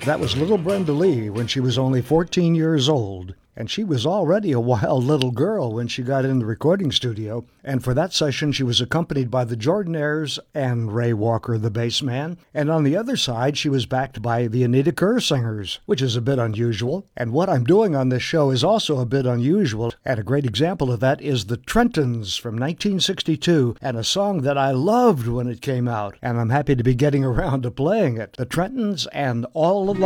That was little Brenda Lee when she was only 14 years old. And she was already a wild little girl when she got in the recording studio. And for that session, she was accompanied by the Jordanaires and Ray Walker, the bass man. And on the other side, she was backed by the Anita Kerr Singers, which is a bit unusual. And what I'm doing on this show is also a bit unusual. And a great example of that is the Trentons from 1962, and a song that I loved when it came out. And I'm happy to be getting around to playing it. The Trentons and All Alone.